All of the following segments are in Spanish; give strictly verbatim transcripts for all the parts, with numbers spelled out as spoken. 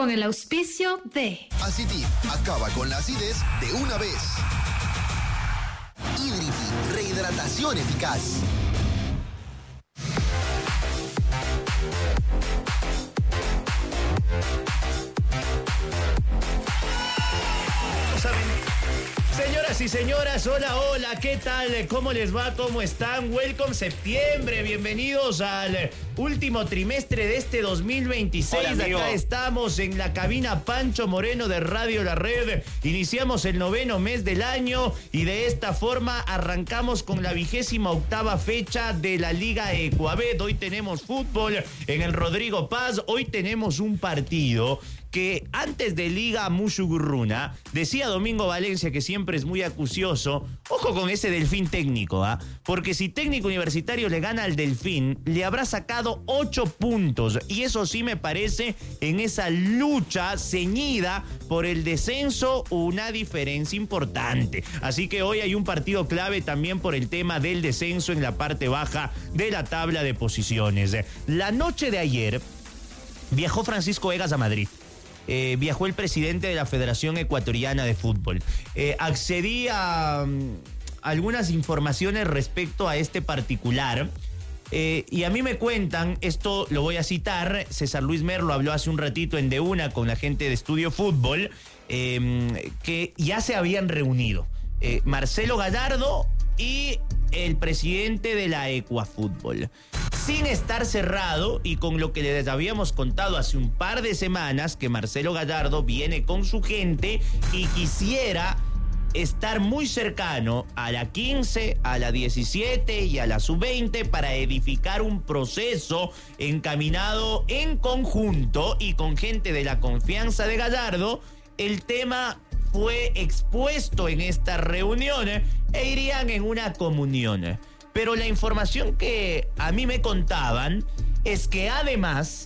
con el auspicio de Acitip, acaba con la acidez de una vez. Hidriti, rehidratación eficaz. Señoras y señoras, hola, hola, ¿qué tal? ¿Cómo les va? ¿Cómo están? Welcome septiembre, bienvenidos al último trimestre de este dos mil veintiséis. Hola, acá estamos en la cabina Pancho Moreno de Radio La Red. Iniciamos el noveno mes del año y de esta forma arrancamos con la vigésima octava fecha de la Liga Ecuabet. Hoy tenemos fútbol en el Rodrigo Paz, hoy tenemos un partido que antes de Liga Mushugurruna, decía Domingo Valencia, que siempre es muy acucioso, ojo con ese Delfín técnico, ¿ah? ¿eh? Porque si Técnico Universitario le gana al Delfín, le habrá sacado ocho puntos, y eso sí me parece en esa lucha ceñida por el descenso una diferencia importante. Así que hoy hay un partido clave también por el tema del descenso en la parte baja de la tabla de posiciones. La noche de ayer viajó Francisco Egas a Madrid. Eh, viajó el presidente de la Federación Ecuatoriana de Fútbol. Eh, accedí a um, algunas informaciones respecto a este particular. Eh, y a mí me cuentan, esto lo voy a citar, César Luis Merlo habló hace un ratito en De Una con la gente de Estudio Fútbol, eh, que ya se habían reunido eh, Marcelo Gallardo y el presidente de la Ecuafútbol. Sin estar cerrado y con lo que les habíamos contado hace un par de semanas, que Marcelo Gallardo viene con su gente y quisiera estar muy cercano a la quince, a la diecisiete y a la sub veinte para edificar un proceso encaminado en conjunto y con gente de la confianza de Gallardo. El tema fue expuesto en esta reunión e irían en una comunión. Pero la información que a mí me contaban es que además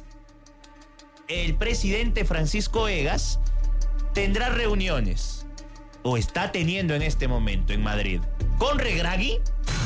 el presidente Francisco Egas tendrá reuniones, o está teniendo en este momento en Madrid, con Regragui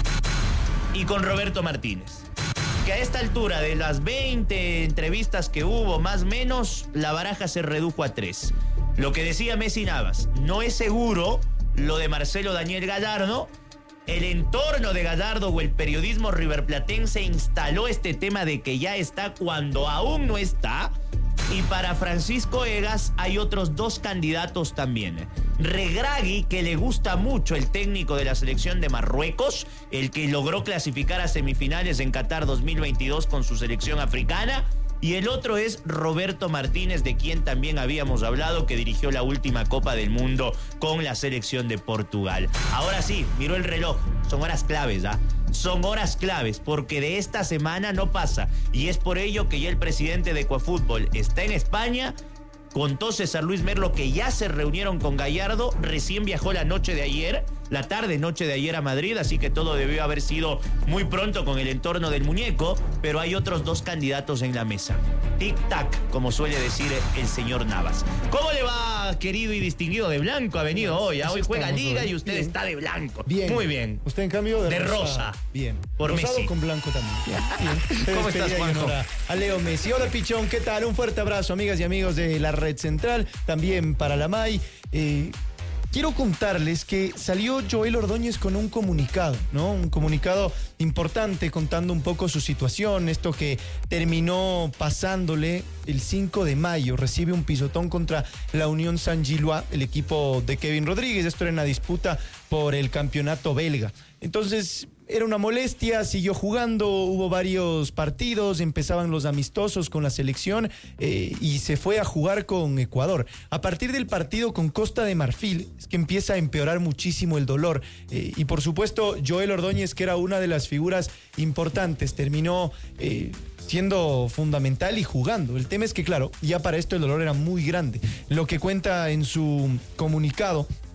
y con Roberto Martínez. Que a esta altura de las veinte entrevistas que hubo, más o menos, la baraja se redujo a tres. Lo que decía Messi Navas, no es seguro lo de Marcelo Daniel Gallardo. El entorno de Gallardo o el periodismo riverplatense instaló este tema de que ya está cuando aún no está. Y para Francisco Egas hay otros dos candidatos también. Regragui, que le gusta mucho el técnico de la selección de Marruecos, el que logró clasificar a semifinales en Qatar dos mil veintidós con su selección africana. Y el otro es Roberto Martínez, de quien también habíamos hablado, que dirigió la última Copa del Mundo con la selección de Portugal. Ahora sí, miró el reloj, son horas claves, ¿ah? ¿eh? Son horas claves, porque de esta semana no pasa. Y es por ello que ya el presidente de Ecuafútbol está en España. Contó César Luis Merlo que ya se reunieron con Gallardo, recién viajó la noche de ayer, la tarde noche de ayer a Madrid, así que todo debió haber sido muy pronto con el entorno del muñeco, pero hay otros dos candidatos en la mesa. Tic-tac, como suele decir el señor Navas. ¿Cómo le va, querido y distinguido de blanco? Ha venido hoy, ¿eh? Hoy juega Liga hoy. Y usted bien. Está de blanco. Bien. Muy bien. Usted en cambio de, de rosa. rosa. Bien. Por Rosado Messi. Con blanco también. Bien. Bien. ¿Cómo estás, Juanjo? A Leo Messi. Hola, Pichón, ¿qué tal? Un fuerte abrazo, amigas y amigos de la Red Central, también para la M A I. Eh, Quiero contarles que salió Joel Ordóñez con un comunicado, ¿no? Un comunicado importante contando un poco su situación, esto que terminó pasándole el cinco de mayo. Recibe un pisotón contra la Unión Saint-Gilloise, el equipo de Kevin Rodríguez. Esto era en la disputa por el campeonato belga. Entonces, era una molestia, siguió jugando, hubo varios partidos, empezaban los amistosos con la selección eh, y se fue a jugar con Ecuador. A partir del partido con Costa de Marfil es que empieza a empeorar muchísimo el dolor eh, y por supuesto Joel Ordóñez, que era una de las figuras importantes, terminó eh, siendo fundamental y jugando. El tema es que, claro, ya para esto el dolor era muy grande. Lo que cuenta en su comunicado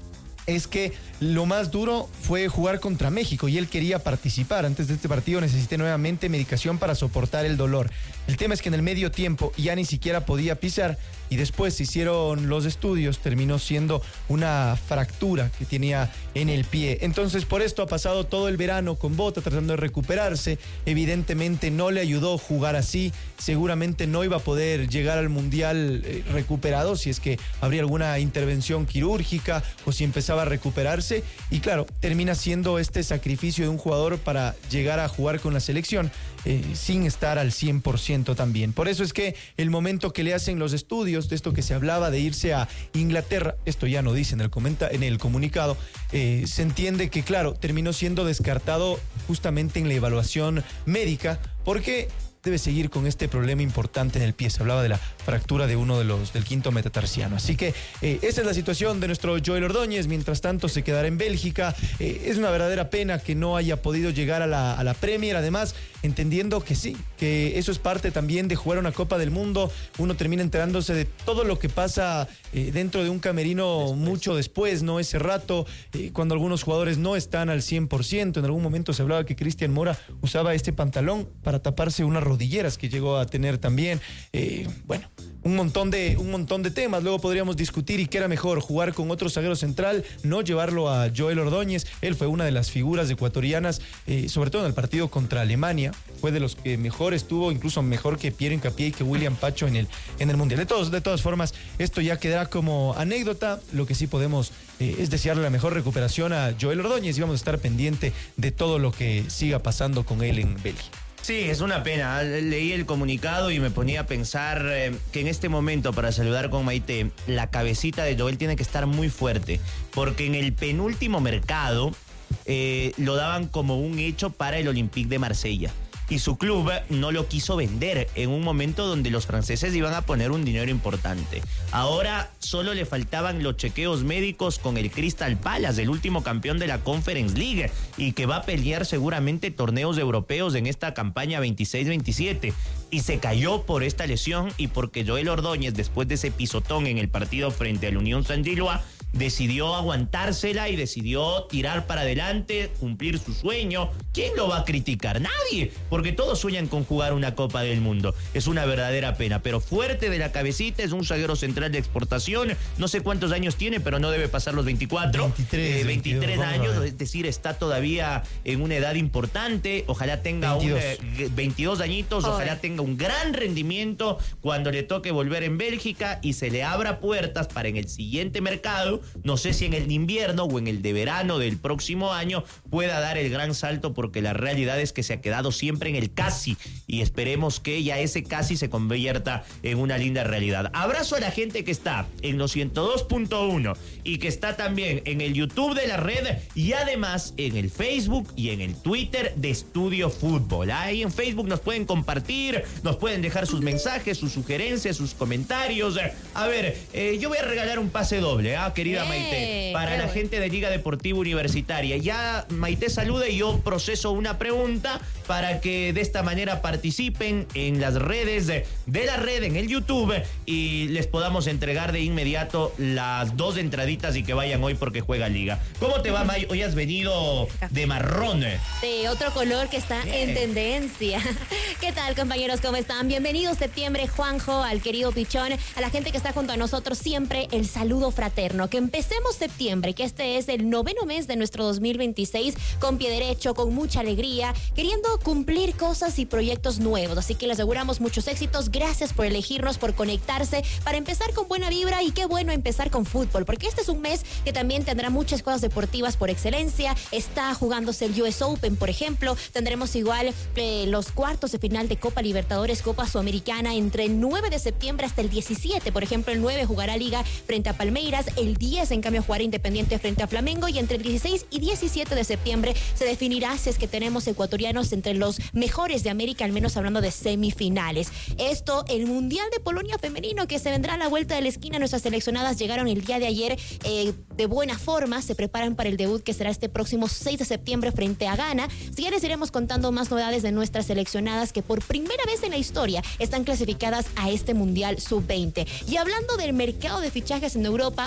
es que lo más duro fue jugar contra México y él quería participar. Antes de este partido necesité nuevamente medicación para soportar el dolor. El tema es que en el medio tiempo ya ni siquiera podía pisar y después se hicieron los estudios, terminó siendo una fractura que tenía en el pie. Entonces por esto ha pasado todo el verano con bota tratando de recuperarse. Evidentemente no le ayudó jugar así, seguramente no iba a poder llegar al Mundial eh, recuperado si es que habría alguna intervención quirúrgica o si empezaba a recuperarse. Y claro, termina siendo este sacrificio de un jugador para llegar a jugar con la selección eh, sin estar al cien por ciento también. Por eso es que el momento que le hacen los estudios de esto que se hablaba de irse a Inglaterra, esto ya no dice en el, comenta, en el comunicado, eh, se entiende que claro, terminó siendo descartado justamente en la evaluación médica porque debe seguir con este problema importante en el pie. Se hablaba de la fractura de uno de los del quinto metatarsiano. Así que eh, esa es la situación de nuestro Joel Ordóñez. Mientras tanto se quedará en Bélgica. Eh, es una verdadera pena que no haya podido llegar a la, a la Premier. Además, entendiendo que sí, que eso es parte también de jugar una Copa del Mundo. Uno termina enterándose de todo lo que pasa eh, dentro de un camerino después. mucho después, ¿no? Ese rato, eh, cuando algunos jugadores no están al cien por ciento. En algún momento se hablaba que Cristian Mora usaba este pantalón para taparse una rodilla que llegó a tener también. Eh, bueno, un montón de un montón de temas. Luego podríamos discutir y qué era mejor, jugar con otro zaguero central, no llevarlo a Joel Ordóñez. Él fue una de las figuras ecuatorianas, eh, sobre todo en el partido contra Alemania. Fue de los que mejor estuvo, incluso mejor que Piero Hincapié y que William Pacho en el, en el Mundial. De, todos, de todas formas, esto ya quedará como anécdota. Lo que sí podemos eh, es desearle la mejor recuperación a Joel Ordóñez y vamos a estar pendiente de todo lo que siga pasando con él en Bélgica. Sí, es una pena. Leí el comunicado y me ponía a pensar eh, que en este momento, para saludar con Maite, la cabecita de Joel tiene que estar muy fuerte, porque en el penúltimo mercado eh, lo daban como un hecho para el Olympique de Marsella. Y su club no lo quiso vender en un momento donde los franceses iban a poner un dinero importante. Ahora solo le faltaban los chequeos médicos con el Crystal Palace, el último campeón de la Conference League, y que va a pelear seguramente torneos europeos en esta campaña veintiséis veintisiete. Y se cayó por esta lesión y porque Joel Ordóñez, después de ese pisotón en el partido frente al Unión Saint-Gilloise, decidió aguantársela y decidió tirar para adelante, cumplir su sueño. ¿Quién lo va a criticar? Nadie, porque todos sueñan con jugar una Copa del Mundo. Es una verdadera pena, pero fuerte de la cabecita, es un zaguero central de exportación. No sé cuántos años tiene, pero no debe pasar los veinticuatro. veintitrés, eh, veintitrés veintidós, años, es decir, está todavía en una edad importante. Ojalá tenga veintidós. Un, eh, veintidós añitos, Joder. ojalá tenga un gran rendimiento cuando le toque volver en Bélgica y se le abra puertas para en el siguiente mercado, no sé si en el de invierno o en el de verano del próximo año, pueda dar el gran salto, porque la realidad es que se ha quedado siempre en el casi y esperemos que ya ese casi se convierta en una linda realidad. Abrazo a la gente que está en los ciento dos punto uno y que está también en el YouTube de la red y además en el Facebook y en el Twitter de Estudio Fútbol. Ahí en Facebook nos pueden compartir, nos pueden dejar sus mensajes, sus sugerencias, sus comentarios. A ver, eh, yo voy a regalar un pase doble, ¿ah, querida Eh, Maite? Para la bueno. gente de Liga Deportiva Universitaria. Ya Maite saluda y yo proceso una pregunta para que de esta manera participen en las redes de, de la red, en el YouTube, y les podamos entregar de inmediato las dos entraditas y que vayan hoy porque juega Liga. ¿Cómo te va, May? Hoy has venido de marrón. Sí, otro color que está Bien. en tendencia. ¿Qué tal, compañeros? ¿Cómo están? Bienvenidos septiembre, Juanjo, al querido Pichón, a la gente que está junto a nosotros, siempre el saludo fraterno. Que empecemos septiembre, que este es el noveno mes de nuestro dos mil veintiséis, con pie derecho, con mucha alegría, queriendo cumplir cosas y proyectos nuevos. Así que les auguramos muchos éxitos. Gracias por elegirnos, por conectarse, para empezar con buena vibra, y qué bueno empezar con fútbol, porque este es un mes que también tendrá muchas cosas deportivas por excelencia. Está jugándose el U S Open, por ejemplo. Tendremos igual eh, los cuartos de final de Copa Libertadores, Copa Sudamericana, entre el nueve de septiembre hasta el diecisiete. Por ejemplo, el nueve jugará Liga frente a Palmeiras, el diez en cambio jugará Independiente frente a Flamengo, y entre el dieciséis y diecisiete de septiembre se definirá si es que tenemos ecuatorianos entre los mejores de América, al menos hablando de semifinales. Esto, el Mundial de Polonia femenino, que se vendrá a la vuelta de la esquina. Nuestras seleccionadas llegaron el día de ayer eh, de buena forma, se preparan para el debut que será este próximo seis de septiembre frente a Ghana. Si ya les iremos contando más novedades de nuestras seleccionadas, que por primera vez en la historia están clasificadas a este Mundial sub veinte. Y hablando del mercado de fichajes en Europa, hoy también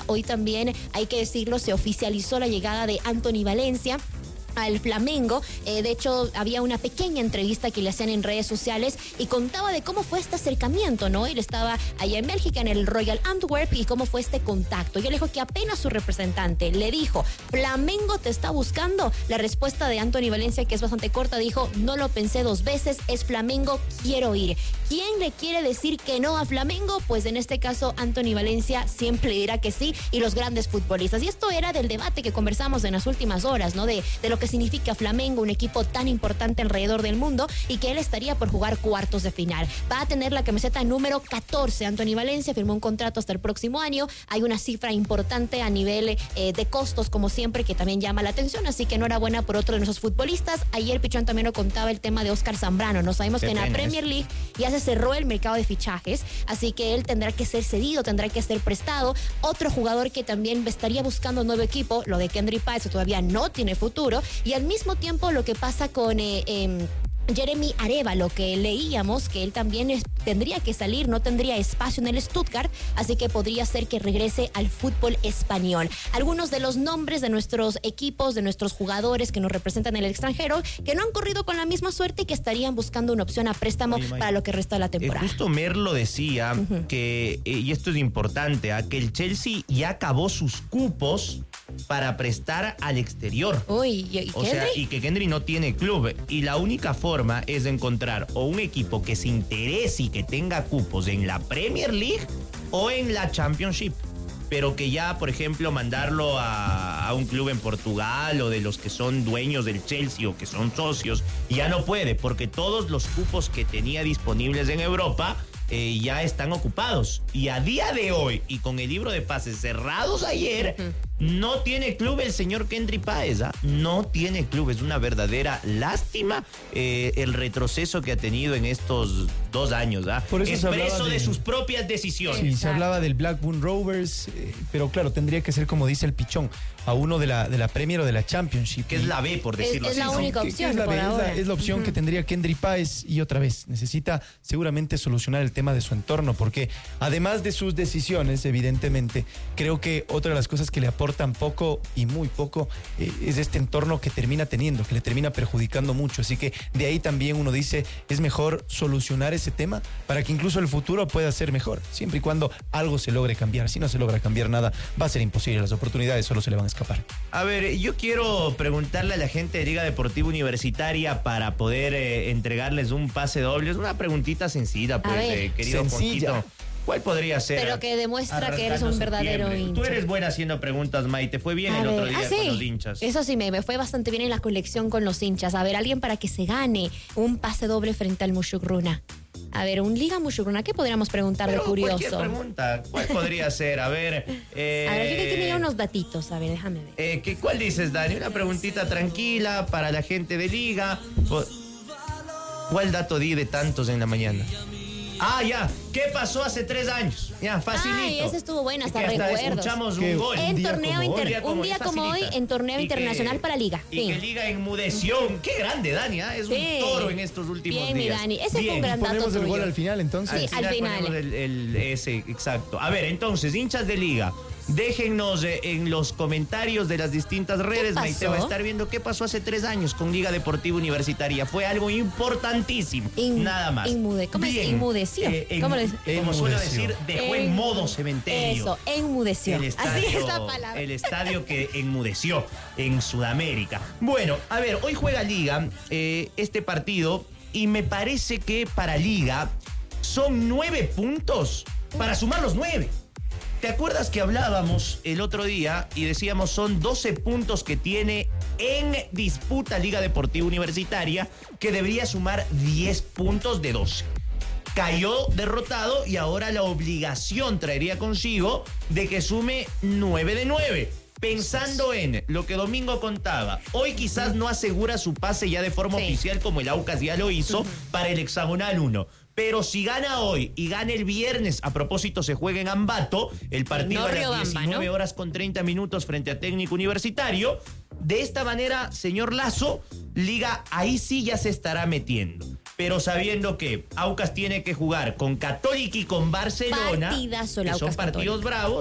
también, hay que decirlo, se oficializó la llegada de Anthony Valencia al Flamengo. Eh, de hecho, había una pequeña entrevista que le hacían en redes sociales y contaba de cómo fue este acercamiento, ¿no? Él estaba allá en Bélgica, en el Royal Antwerp, y cómo fue este contacto. Y él dijo que apenas su representante le dijo, Flamengo te está buscando. La respuesta de Anthony Valencia, que es bastante corta, dijo, no lo pensé dos veces, es Flamengo, quiero ir. ¿Quién le quiere decir que no a Flamengo? Pues en este caso, Anthony Valencia siempre dirá que sí, y los grandes futbolistas. Y esto era del debate que conversamos en las últimas horas, ¿no? De, de lo que significa Flamengo, un equipo tan importante alrededor del mundo, y que él estaría por jugar cuartos de final. Va a tener la camiseta número catorce. Anthony Valencia firmó un contrato hasta el próximo año. Hay una cifra importante a nivel eh, de costos, como siempre, que también llama la atención, así que enhorabuena por otro de nuestros futbolistas. Ayer Pichón también nos contaba el tema de Oscar Zambrano. No sabemos que en la Premier League ya se cerró el mercado de fichajes, así que él tendrá que ser cedido, tendrá que ser prestado. Otro jugador que también estaría buscando un nuevo equipo, lo de Kendry Páez, todavía no tiene futuro. Y al mismo tiempo lo que pasa con eh, eh, Jeremy Arévalo, que leíamos que él también es, tendría que salir, no tendría espacio en el Stuttgart, así que podría ser que regrese al fútbol español. Algunos de los nombres de nuestros equipos, de nuestros jugadores que nos representan en el extranjero, que no han corrido con la misma suerte y que estarían buscando una opción a préstamo Oye, para lo que resta de la temporada. Eh, justo Merlo decía uh-huh. que, eh, y esto es importante, ¿eh? que el Chelsea ya acabó sus cupos para prestar al exterior. Uy, ¿y o sea, y que Kendry no tiene club. Y la única forma es encontrar o un equipo que se interese y que tenga cupos en la Premier League o en la Championship. Pero que ya, por ejemplo, mandarlo a, a un club en Portugal o de los que son dueños del Chelsea o que son socios, ya no puede, porque todos los cupos que tenía disponibles en Europa eh, ya están ocupados. Y a día de hoy, y con el libro de pases cerrados ayer, uh-huh. no tiene club el señor Kendry Páez, ¿ah? No tiene club. Es una verdadera lástima eh, el retroceso que ha tenido en estos dos años, ¿ah? Por eso es se hablaba preso de, de sus propias decisiones. Sí, Exacto. se hablaba del Blackburn Rovers, eh, pero claro, tendría que ser, como dice el Pichón, a uno de la, de la Premier o de la Championship. Que es la B, por decirlo es, así. Es la única opción. Es la, por B, ahora. Es la, es la opción uh-huh. que tendría Kendry Páez, y otra vez, necesita seguramente solucionar el tema de su entorno, porque además de sus decisiones, evidentemente, creo que otra de las cosas que le aportan poco y muy poco eh, es este entorno que termina teniendo, que le termina perjudicando mucho. Así que de ahí también uno dice, es mejor solucionar ese tema para que incluso el futuro pueda ser mejor, siempre y cuando algo se logre cambiar. Si no se logra cambiar nada, va a ser imposible, las oportunidades solo se le van a escapar. A ver, yo quiero preguntarle a la gente de Liga Deportiva Universitaria para poder eh, entregarles un pase doble. Es una preguntita sencilla, pues, eh, querido sencilla. Juanquito. ¿Cuál podría ser? Pero que demuestra que eres un verdadero hincha. Tú eres buena haciendo preguntas, May. Te fue bien a el ver. otro día ah, sí. con los hinchas. Eso sí, me, me fue bastante bien en la colección con los hinchas. A ver, alguien para que se gane un pase doble frente al Mushugruna. A ver, un Liga Mushugruna, ¿qué podríamos preguntar Pero de curioso? Cualquier pregunta, ¿cuál podría ser? A ver... Eh, a ver, yo tenía unos datitos, a ver, déjame ver. Eh, ¿qué, ¿Cuál dices, Dani? Una preguntita tranquila para la gente de Liga. ¿Cuál dato di de tantos en la mañana? Ah, ya. ¿Qué pasó hace tres años? Ya, facilito. Ay, ese estuvo bueno, hasta, hasta recuerdos. escuchamos ¿Qué? un gol. En Un torneo día inter, como un día como hoy, en torneo y internacional que, para Liga. Y sí. que Liga enmudeció. Qué grande, Dani, ¿eh? Es sí. un toro en estos últimos Bien, días. Mi Dani. Ese Bien. fue un gran dato Ponemos el tuyo. gol al final, entonces. Sí, al final. ponemos el, el, ese, exacto. A ver, entonces, hinchas de Liga, déjennos eh, en los comentarios de las distintas redes. Maite va a estar viendo qué pasó hace tres años con Liga Deportiva Universitaria. Fue algo importantísimo. In, Nada más. Inmude, ¿Cómo Bien. es inmudeció? Eh, en, ¿Cómo le como suelo decir, dejó en, en modo cementerio. Eso, enmudeció. El estadio, Así es la palabra. El estadio que enmudeció en Sudamérica. Bueno, a ver, hoy juega Liga eh, este partido y me parece que para Liga son nueve puntos para sumar los nueve. ¿Te acuerdas que hablábamos el otro día y decíamos son doce puntos que tiene en disputa Liga Deportiva Universitaria, que debería sumar diez puntos de doce? Cayó derrotado y ahora la obligación traería consigo de que sume nueve de nueve. Pensando en lo que Domingo contaba, hoy quizás no asegura su pase ya de forma sí. oficial como el Aucas ya lo hizo uh-huh. para el hexagonal uno. Pero si gana hoy y gana el viernes, a propósito se juega en Ambato, el partido a las diecinueve ¿no? horas con treinta minutos frente a Técnico Universitario. De esta manera, señor Lazo, Liga ahí sí ya se estará metiendo. Pero sabiendo que Aucas tiene que jugar con Católica y con Barcelona, Partidazo, que son partidos Católica. bravos,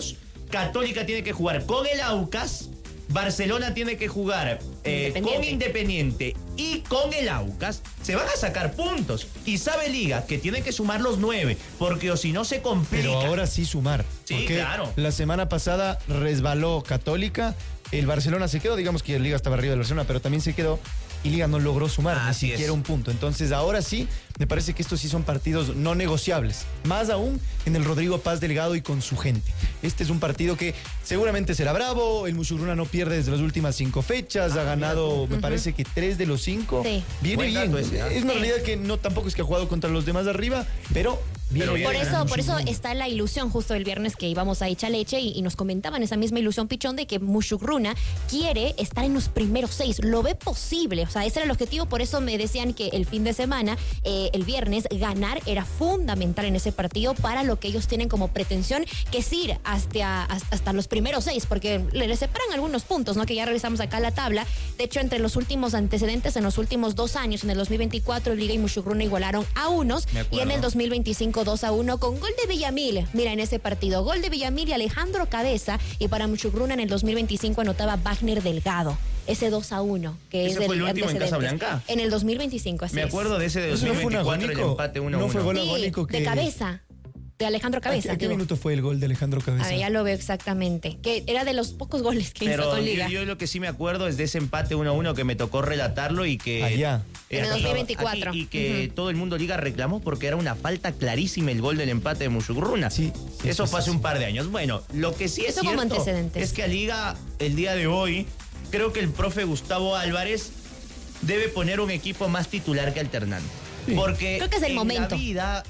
Católica tiene que jugar con el Aucas, Barcelona tiene que jugar eh, Independiente. con Independiente y con el Aucas, se van a sacar puntos. Y sabe Liga que tiene que sumar los nueve, porque o si no se complica. Pero ahora sí sumar. Sí, porque claro. La semana pasada resbaló Católica, el Barcelona se quedó, digamos que el Liga estaba arriba del Barcelona, pero también se quedó y Liga no logró sumar Así ni siquiera es. un punto. Entonces ahora sí, me parece que estos sí son partidos no negociables. Más aún en el Rodrigo Paz Delgado y con su gente. Este es un partido que seguramente será bravo. El Mushugruna no pierde desde las últimas cinco fechas. Ah, ha ganado, me Uh-huh. parece que tres de los cinco. Sí. Viene Buen bien. dato ese, ¿eh? Es una Sí. realidad que no tampoco es que ha jugado contra los demás de arriba, pero viene Pero bien. Por bien, eso, el por eso Mushugruna. está la ilusión justo el viernes que íbamos a Echa Leche y, y nos comentaban esa misma ilusión, Pichón, de que Mushugruna quiere estar en los primeros seis. Lo ve posible, o sea, ese era el objetivo. Por eso me decían que el fin de semana, eh, el viernes, ganar era fundamental en ese partido para lo que ellos tienen como pretensión, que es ir hasta, hasta, hasta los primeros seis, porque le, le separan algunos puntos, ¿no? Que ya revisamos acá la tabla. De hecho, entre los últimos antecedentes, en los últimos dos años, en el dos mil veinticuatro, Liga y Mushugruna igualaron a unos, Me y acuerdo. en el dos mil veinticinco dos a uno con gol de Villamil. Mira, en ese partido, gol de Villamil y Alejandro Cabeza, y para Mushugruna en el dos mil veinticinco anotaba Wagner Delgado. Ese dos a uno, que ¿Ese es fue del el último en antecedente. Casablanca? En el dos mil veinticinco, así Me es. acuerdo de ese de ¿Eso no fue un dos mil veinticuatro, el agónico? empate uno a uno. No fue gol Sí, agónico que... de Cabeza, de Alejandro ¿A Cabeza. qué, a qué digo. minuto fue el gol de Alejandro Cabeza? A ver, ya lo veo exactamente. Que era de los pocos goles que hizo Pero con yo, Liga. yo lo que sí me acuerdo es de ese empate uno a uno que me tocó relatarlo y que... Allá. En el dos mil veinticuatro. Aquí, y que Ujú. todo el mundo Liga reclamó porque era una falta clarísima el gol del empate de Mushugruna. Sí, sí, Eso sí, fue hace sí, un par de años. Bueno, lo que sí es Eso como cierto antecedentes. es que a Liga, el día de hoy, creo que el profe Gustavo Álvarez debe poner un equipo más titular que alternante. Sí. Porque Creo que es el en momento. la vida...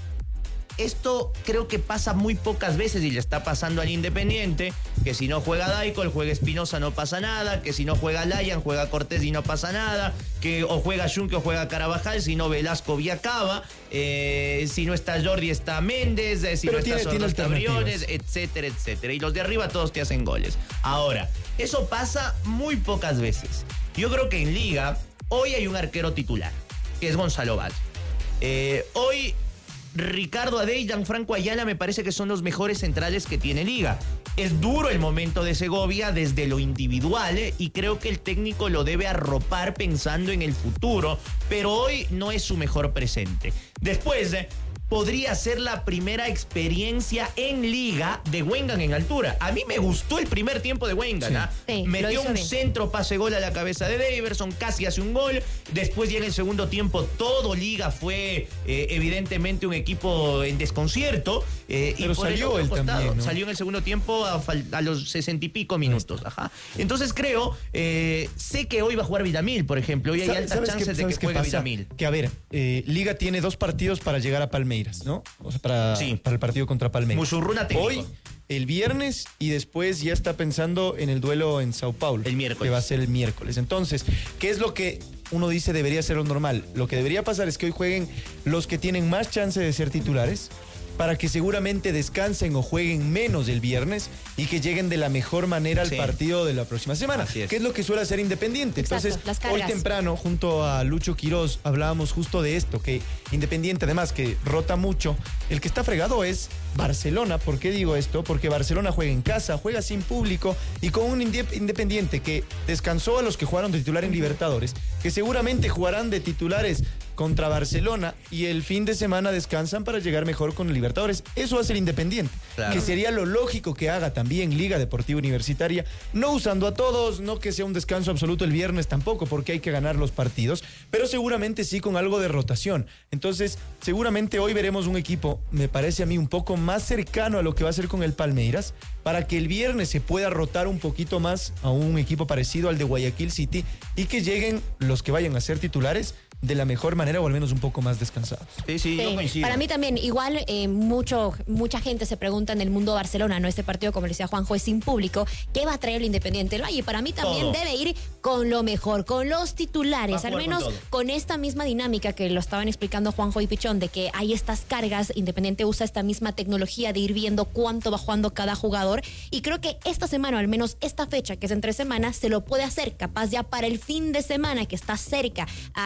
Esto creo que pasa muy pocas veces y le está pasando al Independiente, que si no juega Daicol, juega Espinosa, no pasa nada, que si no juega Layan, juega Cortés y no pasa nada, que o juega Junque o juega Carabajal, si no Velasco Viacaba, eh, si no está Jordi está Méndez, eh, si Pero no tiene- está tiene Sordos Cabriones, alternativas. etcétera, etcétera. Y los de arriba todos te hacen goles. Ahora, eso pasa muy pocas veces. Yo creo que en Liga hoy hay un arquero titular, que es Gonzalo Valle. Eh, hoy Ricardo Ade y Gianfranco Ayala me parece que son los mejores centrales que tiene Liga. Es duro el momento de Segovia desde lo individual, ¿eh? Y creo que el técnico lo debe arropar pensando en el futuro, pero hoy no es su mejor presente. Después, ¿eh? podría ser la primera experiencia en Liga de Wengan en altura. A mí me gustó el primer tiempo de Wengan. Sí. ¿ah? Sí, lo Metió hizo un bien. centro, pase gol a la cabeza de Daverson, casi hace un gol. Después ya en el segundo tiempo todo Liga fue eh, evidentemente un equipo en desconcierto. eh, Pero y por el salió otro él costado, también, ¿no? Salió en el segundo tiempo a, fal- a los sesenta y pico minutos. Ajá. Entonces creo, eh, sé que hoy va a jugar Villamil, por ejemplo. Hoy hay ¿Sabes- altas sabes chances qué- de que sabes qué juegue pasa? Villamil. Que a ver, eh, Liga tiene dos partidos para llegar a Palmeiras, ¿no? O sea, para, Sí. para el partido contra Palmeiras. Musurruna técnico. Hoy, el viernes, y después ya está pensando en el duelo en Sao Paulo. El miércoles. Que va a ser el miércoles. Entonces, ¿qué es lo que uno dice debería ser lo normal? Lo que debería pasar es que hoy jueguen los que tienen más chance de ser titulares, para que seguramente descansen o jueguen menos el viernes y que lleguen de la mejor manera al Sí. partido de la próxima semana. Así es. Que es lo que suele hacer Independiente. Exacto, Entonces, las hoy cargas. temprano, junto a Lucho Quiroz, hablábamos justo de esto, que Independiente, además, que rota mucho, el que está fregado es Barcelona. ¿Por qué digo esto? Porque Barcelona juega en casa, juega sin público y con un inde- Independiente que descansó a los que jugaron de titular en Libertadores, que seguramente jugarán de titulares contra Barcelona y el fin de semana descansan para llegar mejor con el Libertadores. Eso hace el Independiente, Claro. que sería lo lógico que haga también Liga Deportiva Universitaria, no usando a todos, no que sea un descanso absoluto el viernes tampoco, porque hay que ganar los partidos, pero seguramente sí con algo de rotación. Entonces, seguramente hoy veremos un equipo, me parece a mí, un poco más cercano a lo que va a ser con el Palmeiras, para que el viernes se pueda rotar un poquito más a un equipo parecido al de Guayaquil City y que lleguen los que vayan a ser titulares de la mejor manera o al menos un poco más descansados. Sí, sí, yo Sí, coincido. para mí también, igual eh, mucho, mucha gente se pregunta en el mundo Barcelona, ¿no? Este partido, como le decía Juanjo, es sin público. ¿Qué va a traer el Independiente del Valle? Para mí también Todo. debe ir con lo mejor, con los titulares, Va a al jugar menos con con, todo. esta misma dinámica que lo estaban explicando Juanjo y Pichón, de que hay estas cargas, Independiente usa esta misma tecnología de ir viendo cuánto va jugando cada jugador, y creo que esta semana, o al menos esta fecha, que es entre semanas, se lo puede hacer capaz ya para el fin de semana, que está cerca a lo que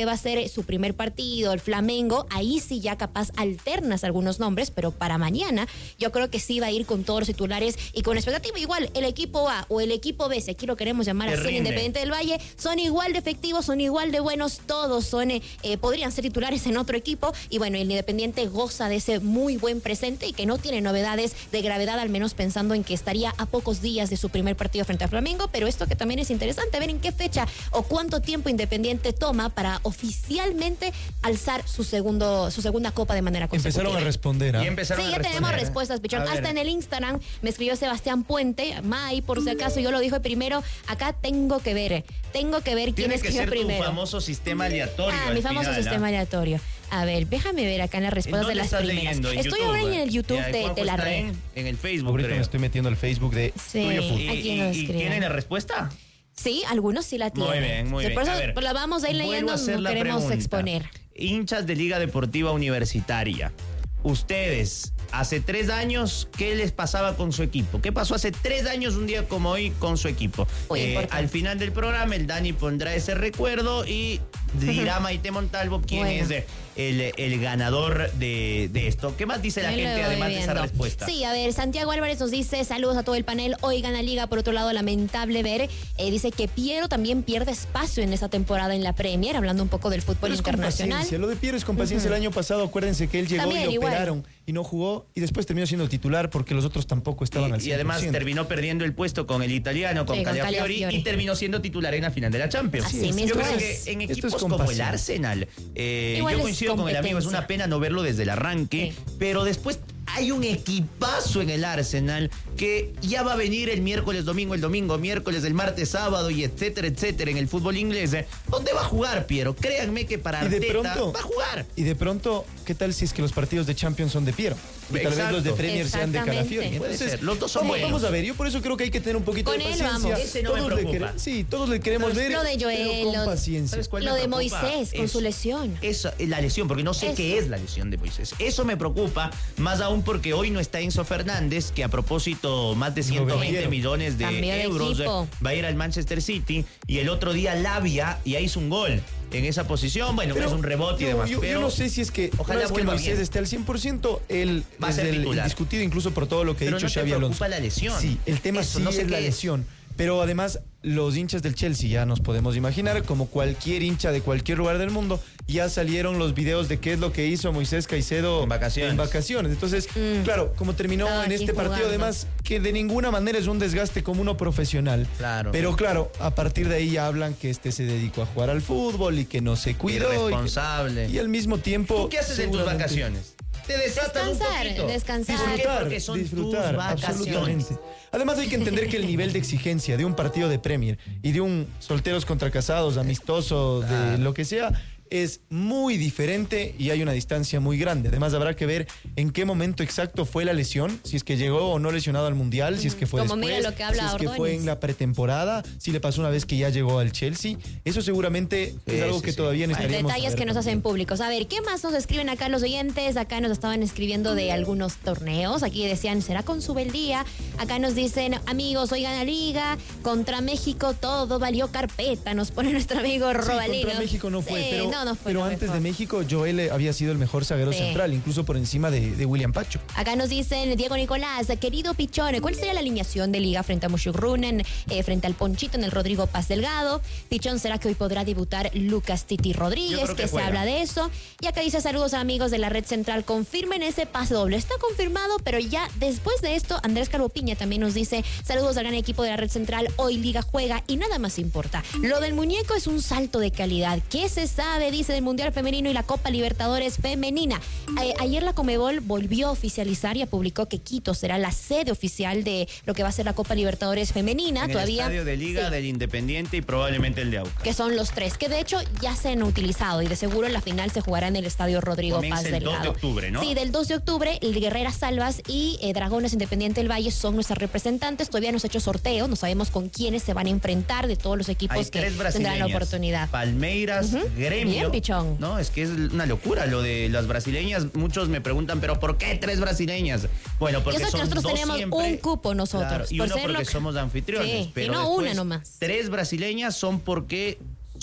va a ser su primer partido, el Flamengo, ahí sí ya capaz alternas algunos nombres, pero para mañana yo creo que sí va a ir con todos los titulares y con expectativa. Igual el equipo A o el equipo B, si aquí lo queremos llamar así, el Independiente del Valle, son igual de efectivos, son igual de buenos, todos son eh, podrían ser titulares en otro equipo, y bueno, el Independiente goza de ese muy buen presente y que no tiene novedades de gravedad, al menos pensando en que estaría a pocos días de su primer partido frente a Flamengo. Pero esto que también es interesante, ver en qué fecha o cuánto tiempo Independiente toma para oficialmente alzar su segundo su segunda copa de manera consecutiva. Empezaron a responder, ¿eh? Y empezaron Sí, a ya responder, tenemos ¿eh? respuestas, Pichón. A ver. Hasta en el Instagram me escribió Sebastián Puente, May, por si acaso, yo lo dije primero. Acá tengo que ver, tengo que ver quién Tiene que escribió ser primero. tu famoso sistema aleatorio. Ah, al mi famoso final, sistema ¿ah? aleatorio. A ver, déjame ver acá en las respuestas de ¿En dónde las estás primeras. leyendo? ¿En Estoy YouTube? ahora en el YouTube Ya, de, Juanjo de la está red. En, en el Facebook, Ahorita creo. me estoy metiendo al Facebook de Sí, tuyo. ¿Y, aquí nos y- y escriben. tienen la respuesta? Sí, algunos sí la tienen. Muy bien, muy Sí, bien. Por eso A ver, pues, la vamos a ir vuelvo leyendo, a hacer no la queremos pregunta. exponer. Hinchas de Liga Deportiva Universitaria, ustedes, hace tres años, ¿qué les pasaba con su equipo? ¿Qué pasó hace tres años, un día como hoy, con su equipo? Muy importante. Al final del programa, el Dani pondrá ese recuerdo y dirá Maite Montalvo quién Bueno. es eh, el, el ganador de, de esto. ¿Qué más dice la Ahí lo gente, voy además de esa viendo. respuesta? Sí, a ver, Santiago Álvarez nos dice, saludos a todo el panel, hoy gana Liga. Por otro lado, lamentable ver, eh, dice que Piero también pierde espacio en esta temporada en la Premier, hablando un poco del fútbol Pero es con internacional. paciencia. Lo de Piero es con paciencia. El año pasado, acuérdense que él llegó También, y lo igual. operaron y no jugó y después terminó siendo titular porque los otros tampoco estaban al Y, y cien por además ciento. terminó perdiendo el puesto con el italiano, con Sí, con Calafiori, Calafiori. y terminó siendo titular en la final de la Champions. Así Yo mismo creo es. que en Esto es equipos con como el paciencia. Arsenal, eh, Igual yo es coincido con el amigo, es una competencia. pena no verlo desde el arranque, Sí. pero después hay un equipazo en el Arsenal que ya va a venir el miércoles, domingo, el domingo, miércoles, el martes, sábado y etcétera, etcétera en el fútbol inglés. ¿eh? ¿Dónde va a jugar, Piero? Créanme que para Y de Arteta pronto- va a jugar. Y de pronto, ¿qué tal si es que los partidos de Champions son de Piero? Y tal vez Exacto. los de Premier sean de Exactamente. Calafiori. Puede Entonces, ser. Los dos son vamos- buenos. Vamos a ver, yo por eso creo que hay que tener un poquito Con de él paciencia. vamos. Ese no me todos le preocupa. quere- sí, todos le queremos ver. Lo de Joel, pero con lo- paciencia. ¿Sabes cuál Lo me de preocupa? Moisés con Es- su lesión. Eso, eh, la lesión, porque no sé Eso. qué es la lesión de Moisés. Eso me preocupa, más aún porque hoy no está Enzo Fernández, que a propósito, más de ciento veinte vendieron. millones de Cambió de euros equipo. eh, va a ir al Manchester City. Y el otro día Lavia ya hizo un gol en esa posición. Bueno, Pero es un rebote y yo- demás. Yo, yo pero no sé si es que ojalá una vez que vuelva Moisés bien. esté al cien por ciento, él Va a es ser el titular. indiscutido incluso por todo lo que ha Pero dicho no te Xavi Alonso. preocupa la lesión. Sí, el tema Eso, sí no sé es qué la es. lesión. Pero además, los hinchas del Chelsea, ya nos podemos imaginar, como cualquier hincha de cualquier lugar del mundo, ya salieron los videos de qué es lo que hizo Moisés Caicedo En vacaciones. en vacaciones. Entonces, Mm. claro, como terminó Estaba en aquí este partido, jugando. además, que de ninguna manera es un desgaste como uno profesional. Claro. Pero claro, a partir de ahí ya hablan que este se dedicó a jugar al fútbol y que no se cuidó. y que- Irresponsable. Y, al mismo tiempo. ¿Tú qué haces en tus seguramente- vacaciones? Te desatas un Descansar, poquito. descansar. ¿Por qué? Disfrutar, Porque son disfrutar, tus vacaciones. absolutamente. Además hay que entender que el nivel de exigencia de un partido de Premier y de un solteros contra casados, amistoso, de Claro. lo que sea, es muy diferente y hay una distancia muy grande. Además habrá que ver en qué momento exacto fue la lesión, si es que llegó o no lesionado al Mundial, si es que fue Como después, mira lo que habla si es que Ordóñez. fue en la pretemporada, si le pasó una vez que ya llegó al Chelsea. Eso seguramente Sí, es algo sí, que sí. todavía necesitaríamos Detalles saber que nos hacen también. públicos. A ver, ¿qué más nos escriben acá los oyentes? Acá nos estaban escribiendo de algunos torneos. Aquí decían, ¿será con su beldía? Acá nos dicen, amigos, hoy gana Liga. Contra México todo valió carpeta. Nos pone nuestro amigo Sí, Robalino. contra México no fue, Sí, pero, no, no fue pero lo antes mejor. de México, Joel eh, había sido el mejor zaguero Sí. central, incluso por encima de, de William Pacho. Acá nos dicen, Diego Nicolás, querido Pichón, ¿cuál sería la alineación de Liga frente a Mushuk Runen, eh, frente al Ponchito en el Rodrigo Paz Delgado? Pichón, ¿será que hoy podrá debutar Lucas Titi Yo Rodríguez? creo que Que se juega. habla de eso. Y acá dice, saludos amigos de la Red Central, confirmen ese pase doble. Está confirmado, pero ya después de esto, Andrés Calvo Piña también nos dice, saludos al gran equipo de la Red Central, hoy Liga juega y nada más importa. Lo del muñeco es un salto de calidad. ¿Qué se sabe, dice, del Mundial Femenino y la Copa Libertadores Femenina? Eh, ayer la Comebol volvió a oficializar y ya publicó que Quito será la sede oficial de lo que va a ser la Copa Libertadores Femenina. En Todavía, el estadio de Liga, sí, del Independiente y probablemente el de Aucas. que son los tres, que de hecho ya se han utilizado y de seguro la final se jugará en el estadio Rodrigo Comienza Paz el dos Delgado. de octubre, ¿no? Sí, del dos de octubre, el Guerrera Salvas y eh, Dragones Independiente del Valle son nuestras representantes. Todavía no se ha hecho sorteo, no sabemos con quiénes se van a enfrentar de todos los equipos Hay que tres tendrán brasileñas. la oportunidad. Palmeiras, Ujú. Gremio. Bien, Pichón. No, es que es una locura lo de las brasileñas. Muchos me preguntan, ¿pero por qué tres brasileñas? Bueno, porque Y eso que son nosotros dos tenemos siempre. un cupo nosotros, Claro, y por uno ser porque lo- somos anfitriones. Sí, y pero no después, una nomás. Tres brasileñas son porque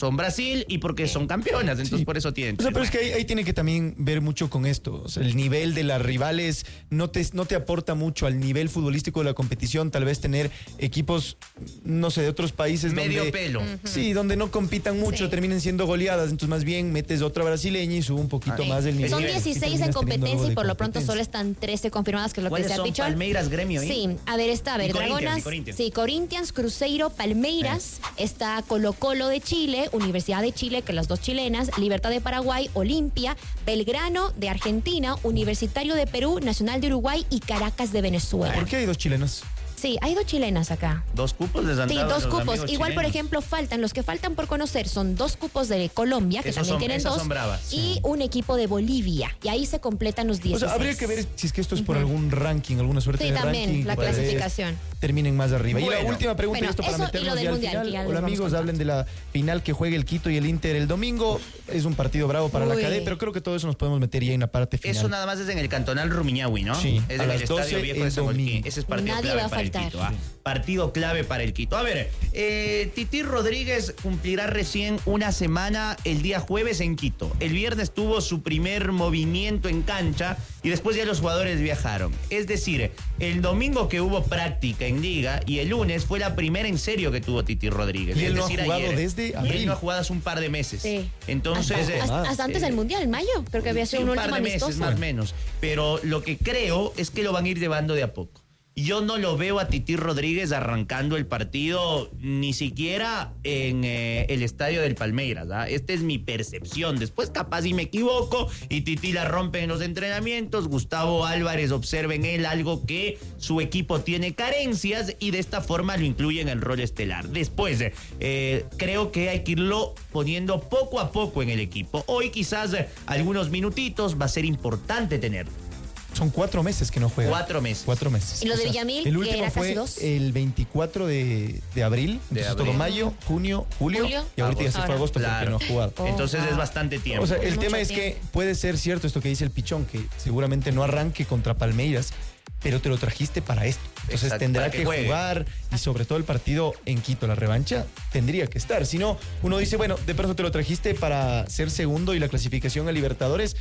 son Brasil y porque son campeonas, entonces Sí. por eso tienen. O sea, pero es tres. que ahí, ahí tiene que también ver mucho con esto. O sea, el nivel de las rivales no te, no te aporta mucho al nivel futbolístico de la competición. Tal vez tener equipos, no sé, de otros países Medio donde... pelo. Sí, donde no compitan mucho, Sí. terminen siendo goleadas. Entonces, más bien metes otra brasileña y sube un poquito Ah, más del nivel. Son nivel. dieciséis Y en terminas teniendo competencia algo y de por lo pronto competencia. solo están trece confirmadas, que es lo que ¿Cuáles se ha son? dicho. Palmeiras, Gremio, ¿eh? Sí, a ver, está, a ver, Y Corinthians, Dragonas. y Corinthians. Sí, Corinthians, Cruzeiro, Palmeiras, está Colo Colo de Chile, Universidad de Chile, que las dos chilenas, Libertad de Paraguay, Olimpia, Belgrano de Argentina, Universitario de Perú, Nacional de Uruguay y Caracas de Venezuela. ¿Por qué hay dos chilenos? Sí, hay dos chilenas acá. Dos cupos les han Sí, dado a dos los cupos. amigos Igual, por chilenos. ejemplo, faltan, los que faltan por conocer son dos cupos de Colombia, que Esos también son- tienen esas dos, son bravas. y un equipo de Bolivia. Y ahí se completan los O dieciséis. sea, habría que ver si es que esto es por algún ranking, alguna suerte Sí, de también, ranking. la que tal vez clasificación. Terminen más arriba. y la Bueno. última pregunta, Bueno, y esto para eso y meternos lo del ya al Mundial, final. que ya les Hola vamos amigos, contando. hablen de la final que juega el Quito y el Inter el domingo. Es un partido bravo para la Uy. cadena, pero creo que todo eso nos podemos meter ya en la parte final. Eso nada más es en el cantonal Rumiñahui, ¿no? Sí, es a en las el doce Estadio Viejo de el Sabolquín. domingo. Ese es partido Nadie clave va a para faltar. el Quito. ¿ah? Partido clave para el Quito. A ver, eh, Titi Rodríguez cumplirá recién una semana el día jueves en Quito. El viernes tuvo su primer movimiento en cancha y después ya los jugadores viajaron. Es decir, el domingo que hubo práctica en Liga y el lunes fue la primera en serio que tuvo Titi Rodríguez. Y él es no ha decir, jugado ayer. desde Y él abril. no ha jugado hace un par de meses. Sí. Entonces... hasta, eh, hasta- más. hasta antes del Mundial, en mayo. Creo que había Sí, sido un, un par último de meses, amistoso. más o menos. Pero lo que creo es que lo van a ir llevando de a poco. Yo no lo veo a Titi Rodríguez arrancando el partido ni siquiera en eh, el estadio del Palmeiras. ¿ah? Esta es mi percepción. Después capaz y me equivoco y Titi la rompe en los entrenamientos. Gustavo Álvarez observa en él algo que su equipo tiene carencias y de esta forma lo incluye en el rol estelar. Después eh, creo que hay que irlo poniendo poco a poco en el equipo. Hoy quizás eh, algunos minutitos va a ser importante tenerlo. Son cuatro meses que no juega. Cuatro meses. Cuatro meses. ¿Y lo O de sea, Villamil, El que último era casi fue dos? el veinticuatro de, de abril. De Entonces abril. todo mayo, junio, julio. Julio. Y ahorita ya se fue Ahora. agosto porque no ha jugado. Oh, Entonces wow. es bastante tiempo. O sea, el Mucho tema es tiempo. que puede ser cierto esto que dice el Pichón, que seguramente no arranque contra Palmeiras, pero te lo trajiste para esto. Entonces Exacto, tendrá para que que, juegue. jugar y sobre todo el partido en Quito, la revancha, tendría que estar. Si no, uno dice, bueno, de pronto te lo trajiste para ser segundo y la clasificación a Libertadores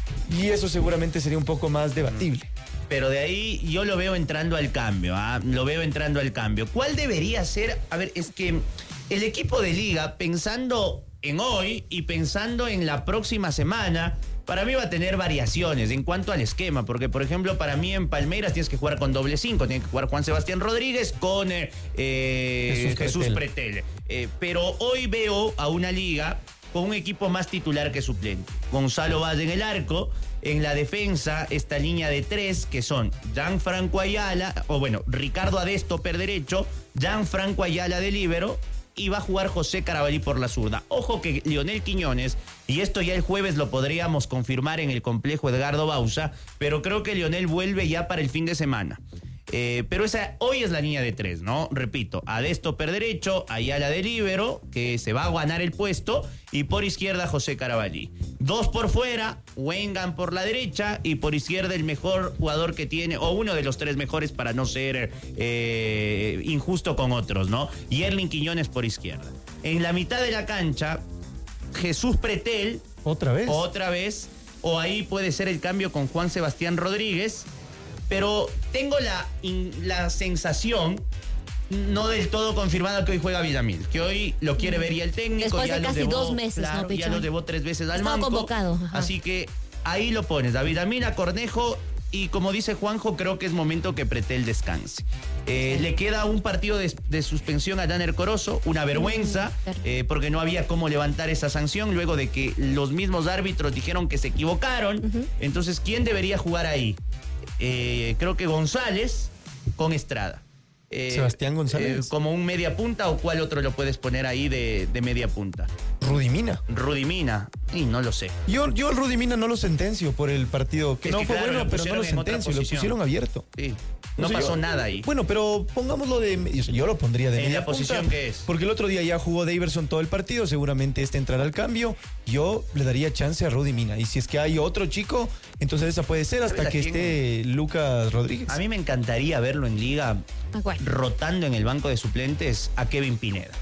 y eso seguramente sería un poco más debatible. Pero de ahí yo lo veo entrando al cambio, ¿ah? Lo veo entrando al cambio. ¿Cuál debería ser? A ver, es que el equipo de Liga, pensando en hoy y pensando en la próxima semana, para mí va a tener variaciones en cuanto al esquema, porque por ejemplo para mí en Palmeiras tienes que jugar con doble cinco, tiene que jugar Juan Sebastián Rodríguez con eh, eh, Jesús Jesús Pretel. Pretel. Eh, pero hoy veo a una Liga con un equipo más titular que suplente. Gonzalo Valle en el arco, en la defensa esta línea de tres que son Gianfranco Ayala, o bueno, Ricardo Adesto per derecho, Gianfranco Ayala de líbero, y va a jugar José Carabalí por la zurda. Ojo que Lionel Quiñones, y esto ya el jueves lo podríamos confirmar en el complejo Edgardo Bauza, pero creo que Lionel vuelve ya para el fin de semana. Eh, pero esa hoy es la línea de tres, ¿no? Repito, Adesto per derecho, Ayala de líbero, que se va a ganar el puesto, y por izquierda José Carabalí. Dos por fuera, Wengan por la derecha, y por izquierda el mejor jugador que tiene, o uno de los tres mejores para no ser eh, injusto con otros, ¿no? Y Erling Quiñones por izquierda. En la mitad de la cancha, Jesús Pretel, ¿Otra vez? otra vez, o ahí puede ser el cambio con Juan Sebastián Rodríguez, pero tengo la, in- la sensación, no del todo confirmada, que hoy juega Villamil, que hoy lo quiere ver ya el técnico. Después ya de los casi llevó, dos meses, claro, ¿no, ya Pichón? los llevó tres veces al Estaba banco. convocado, ajá. Así que ahí lo pones, a Villamil, a Cornejo, y como dice Juanjo, creo que es momento que Pretel descanse. Eh, le queda un partido de, de suspensión a Danner Corozo, una vergüenza, Mm, claro. eh, porque no había cómo levantar esa sanción luego de que los mismos árbitros dijeron que se equivocaron. Entonces, ¿quién debería jugar ahí? Eh, creo que González con Estrada. Eh, Sebastián González. eh, como un media punta, o cuál otro lo puedes poner ahí de, de media punta. Rudy Mina. Rudy Mina, y no lo sé. Yo, yo al Rudy Mina no lo sentencio por el partido, que Es no que fue claro, bueno, lo pero no lo pusieron en otra sentencio, lo posición. pusieron abierto. Sí, no O sea, pasó yo- nada ahí. Bueno, pero pongámoslo de... yo sé, Yo lo pondría de ¿En media la posición punta, que es? Porque el otro día ya jugó Daverson todo el partido, seguramente este entrará al cambio. Yo le daría chance a Rudy Mina. Y si es que hay otro chico, entonces esa puede ser hasta ¿Sabes a que quién? esté Lucas Rodríguez. A mí me encantaría verlo en liga Ah, bueno. rotando en el banco de suplentes a Kevin Pineda.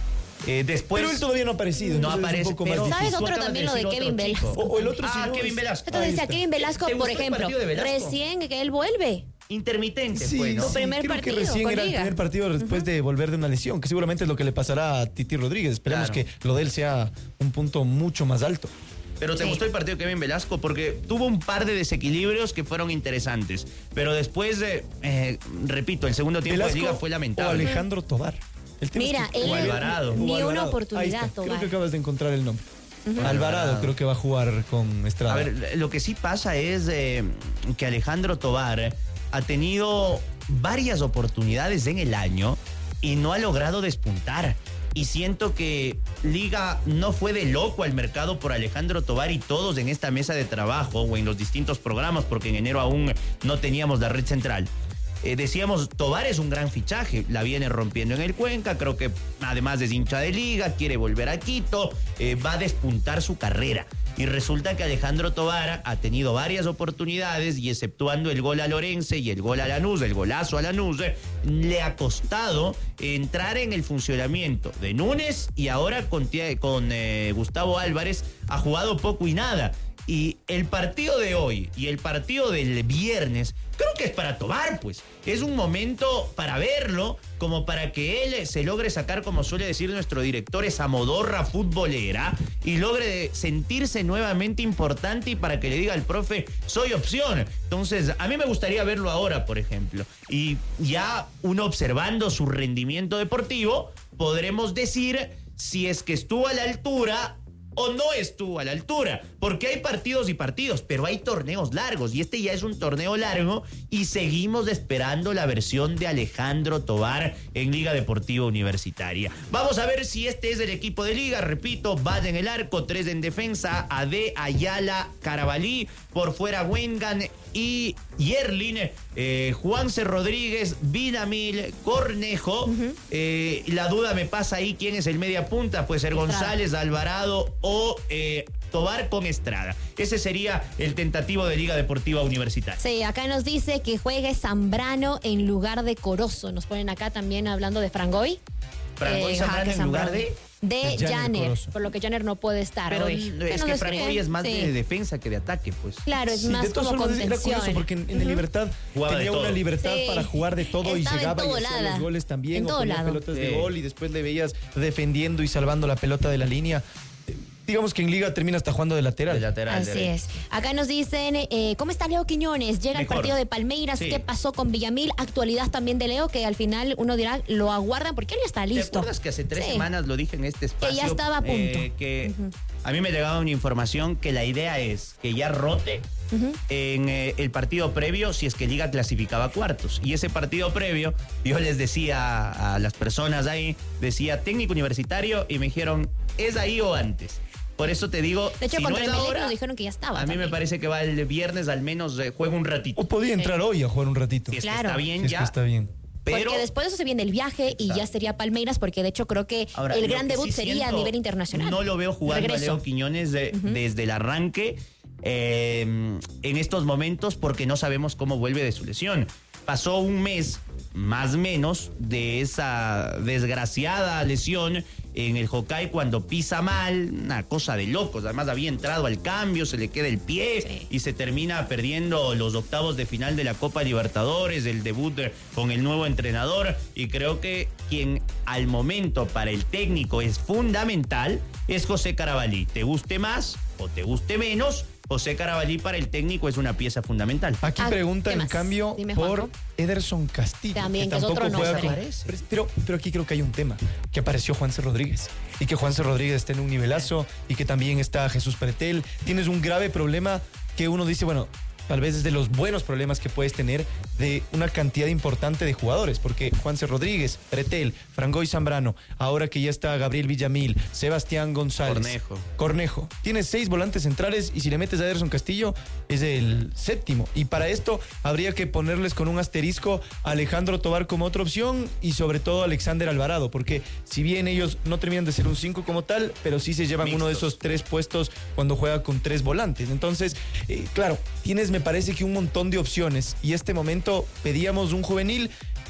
Eh, después, pero él todavía no ha aparecido. No entonces aparece, es un poco pero más ¿sabes difícil. otro Tú acabas también, de lo de decir Kevin otro Velasco? chico. O, o el otro Ah, sí, no, Kevin es- Velasco. Entonces Ahí decía está. Kevin Velasco, ¿Te por gustó el ejemplo, partido de Velasco? recién que él vuelve. Intermitente Sí, fue, ¿no? Su primer creo partido que recién con era el Liga. primer partido después de volver de una lesión, que seguramente es lo que le pasará a Titi Rodríguez. Esperemos Claro. que lo de él sea un punto mucho más alto. Pero ¿te Sí. gustó el partido de Kevin Velasco? Porque tuvo un par de desequilibrios que fueron interesantes. Pero después, eh, eh, repito, el segundo tiempo de Liga fue o lamentable. Alejandro Tobar. El tema Mira, es que- él O Alvarado. o ni una Alvarado. Ahí oportunidad, está. Creo Tobar. que acabas de encontrar el nombre. Alvarado Alvarado. creo que va a jugar con Estrada. A ver, lo que sí pasa es eh, que Alejandro Tobar ha tenido varias oportunidades en el año y no ha logrado despuntar. Y siento que Liga no fue de loco al mercado por Alejandro Tobar y todos en esta mesa de trabajo o en los distintos programas, porque en enero aún no teníamos la red central. Eh, decíamos, Tobar es un gran fichaje, la viene rompiendo en el Cuenca, creo que además es hincha de Liga, quiere volver a Quito, eh, va a despuntar su carrera. Y resulta que Alejandro Tobar ha tenido varias oportunidades y exceptuando el gol a Lorense y el gol a Lanús, el golazo a Lanús, eh, le ha costado entrar en el funcionamiento de Núñez y ahora con, con eh, Gustavo Álvarez ha jugado poco y nada. Y el partido de hoy y el partido del viernes creo que es para Tobar, pues. Es un momento para verlo, como para que él se logre sacar, como suele decir nuestro director, esa modorra futbolera y logre sentirse nuevamente importante y para que le diga al profe, soy opción. Entonces, a mí me gustaría verlo ahora, por ejemplo. Y ya uno observando su rendimiento deportivo, podremos decir si es que estuvo a la altura o no estuvo a la altura, porque hay partidos y partidos, pero hay torneos largos y este ya es un torneo largo y seguimos esperando la versión de Alejandro Tobar en Liga Deportiva Universitaria. Vamos a ver si este es el equipo de Liga, repito, Valle en el arco, tres en defensa, Ade, Ayala, Carabalí, por fuera Wengan y Yerlin, eh, Juanse Rodríguez, Vinamil, Cornejo. Uh-huh. eh, la duda me pasa ahí quién es el media punta, puede ser Estrada. González, Alvarado o eh, Tobar con Estrada. Ese sería el tentativo de Liga Deportiva Universitaria. Sí, acá nos dice que juegue Zambrano en lugar de Corozo. Nos ponen acá también hablando de Frangoy. Frangoy eh, Zambrano en lugar de... De Janer, por lo que Janer no puede estar pero hoy. Es que Frangoy es más sí. de defensa que de ataque, pues. Claro, es sí, más como contención. Era curioso porque en, en uh-huh. el Libertad jugaba tenía una libertad sí. para jugar de todo Estaba y llegaba y hacía lado. los goles también, en o todo ponía lado. pelotas sí. de gol y después le veías defendiendo y salvando la pelota de la línea. Digamos que en Liga termina hasta jugando de lateral. De lateral Así de es. Acá nos dicen, eh, ¿cómo está Leo Quiñones? Llega Mejor. el partido de Palmeiras, sí. ¿qué pasó con Villamil? Actualidad también de Leo, que al final uno dirá, lo aguardan porque él ya está listo. ¿Te acuerdas que hace tres sí. semanas lo dije en este espacio? Que ya estaba a punto. Eh, que uh-huh. a mí me llegaba una información que la idea es que ya rote uh-huh. en eh, el partido previo si es que Liga clasificaba cuartos. Y ese partido previo, yo les decía a, a las personas ahí, decía técnico universitario y me dijeron, ¿es ahí o antes? Por eso te digo, de hecho, si contra no es el ahora, nos dijeron que ya estaba. A mí también. me parece que va el viernes, al menos eh, juega un ratito. O podía entrar sí. hoy a jugar un ratito. Si es claro. que está bien, si ya. Es que está bien. Pero, porque después de eso se viene el viaje y ya sería Palmeiras, porque de hecho creo que Ahora, el gran debut sí sería a nivel internacional. No lo veo jugando Regreso. a Leo Quiñones de, uh-huh. desde el arranque eh, en estos momentos porque no sabemos cómo vuelve de su lesión. Pasó un mes, más o menos, de esa desgraciada lesión en el Hokkaido cuando pisa mal, una cosa de locos. Además había entrado al cambio, se le queda el pie sí. y se termina perdiendo los octavos de final de la Copa Libertadores, el debut con el nuevo entrenador. Y creo que quien al momento para el técnico es fundamental es José Carabalí. Te guste más o te guste menos, José Carabalí para el técnico es una pieza fundamental. Aquí ah, preguntan en cambio Dime, por Juanjo. Ederson Castillo. También, que, que tampoco es otro juega nombre. Con, pero, pero aquí creo que hay un tema, que apareció Juanse Rodríguez. Y que Juanse Rodríguez está en un nivelazo y que también está Jesús Pretel. Tienes un grave problema que uno dice, bueno, tal vez es de los buenos problemas que puedes tener de una cantidad importante de jugadores, porque Juanse Rodríguez, Pretel, Frangoy Zambrano, ahora que ya está Gabriel Villamil, Sebastián González, Cornejo. Cornejo. Tienes seis volantes centrales y si le metes a Ederson Castillo es el séptimo. Y para esto habría que ponerles con un asterisco a Alejandro Tobar como otra opción y sobre todo a Alexander Alvarado, porque si bien ellos no terminan de ser un cinco como tal, pero sí se llevan Mixtos. uno de esos tres puestos cuando juega con tres volantes. Entonces, eh, claro, tienes me parece que un montón de opciones y este momento pedíamos un juvenil.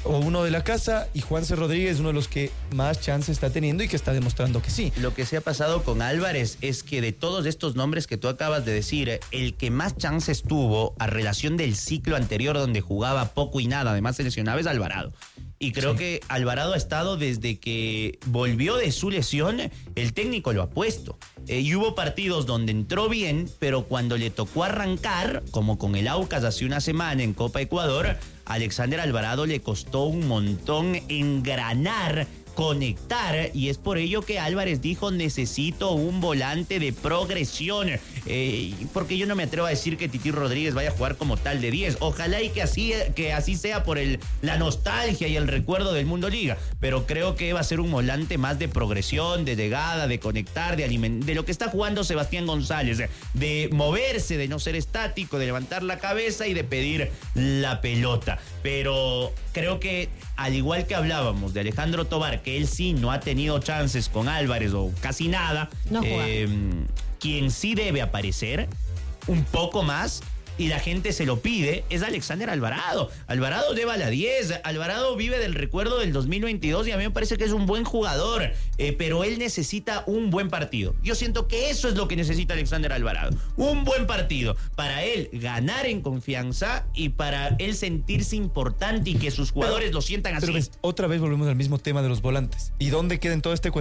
o uno de la casa, y Juanse Rodríguez es uno de los que más chance está teniendo y que está demostrando que sí. Lo que se ha pasado con Álvarez es que de todos estos nombres que tú acabas de decir, el que más chances tuvo a relación del ciclo anterior donde jugaba poco y nada, además se lesionaba, es Alvarado. Y creo sí. que Alvarado ha estado desde que volvió de su lesión, el técnico lo ha puesto. Eh, y hubo partidos donde entró bien, pero cuando le tocó arrancar, como con el Aucas hace una semana en Copa Ecuador, a Alexander Alvarado le costó un montón engranar, conectar, y es por ello que Álvarez dijo: necesito un volante de progresión, eh, porque yo no me atrevo a decir que Titi Rodríguez vaya a jugar como tal de diez, ojalá y que así, que así sea por el, la nostalgia y el recuerdo del Mundo Liga, pero creo que va a ser un volante más de progresión, de llegada, de conectar, de alimentar, de lo que está jugando Sebastián González, de moverse, de no ser estático, de levantar la cabeza y de pedir la pelota. Pero creo que, al igual que hablábamos de Alejandro Tobar, que él sí no ha tenido chances con Álvarez o casi nada, no eh, quien sí debe aparecer un poco más, y la gente se lo pide, es Alexander Alvarado. Alvarado lleva la diez, Alvarado vive del recuerdo del dos mil veintidós y a mí me parece que es un buen jugador, eh, pero él necesita un buen partido. Yo siento que eso es lo que necesita Alexander Alvarado, un buen partido, para él ganar en confianza y para él sentirse importante y que sus jugadores pero, lo sientan así. Pero ves, otra vez volvemos al mismo tema de los volantes. ¿Y dónde queda en todo este